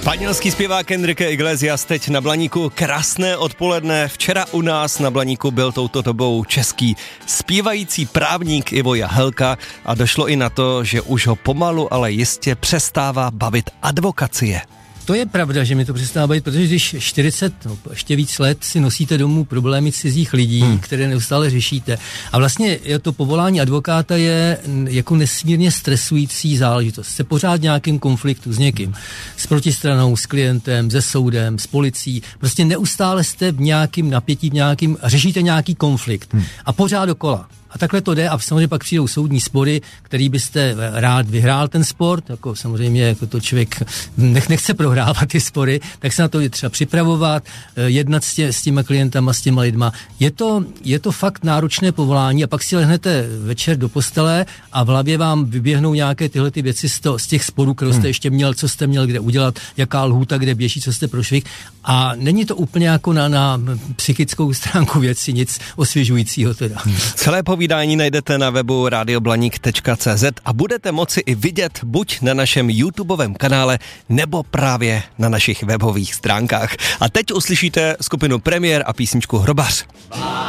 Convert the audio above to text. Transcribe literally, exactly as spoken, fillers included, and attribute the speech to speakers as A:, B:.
A: Španělský zpěvák Enrique Iglesias teď na Blaníku. Krásné odpoledne. Včera u nás na Blaníku byl touto dobou český zpívající právník Ivo Jahelka a došlo i na to, že už ho pomalu, ale jistě přestává bavit advokacie.
B: To je pravda, že mi to přestává bavit, protože když čtyřicet, no, ještě víc let si nosíte domů problémy cizích lidí, hmm. které neustále řešíte. A vlastně to povolání advokáta je jako nesmírně stresující záležitost. Jste pořád v nějakém konfliktu s někým, s protistranou, s klientem, se soudem, s policií. Prostě neustále jste v nějakým napětí, v nějakým, řešíte nějaký konflikt. Hmm. A pořád dokola. A takhle to jde a samozřejmě pak přijdou soudní spory, který byste rád vyhrál ten sport, jako samozřejmě jako to člověk nech, nechce prohrávat ty spory, tak se na to je třeba připravovat, jednat s, tě, s těma klientama, s těma lidma. Je to, je to fakt náročné povolání a pak si lehnete večer do postele a v hlavě vám vyběhnou nějaké tyhle ty věci z, to, z těch sporů, které jste hmm. ještě měl, co jste měl kde udělat, jaká lhůta, kde běží, co jste prošvih. A není to úplně jako na, na psychickou stránku věci nic osvěžujícího teda. Hmm.
A: Celé povídání najdete na webu radioblanik tečka cé zet a budete moci i vidět buď na našem YouTubeovém kanále, nebo právě na našich webových stránkách. A teď uslyšíte skupinu Premiér a písničku Hrobař.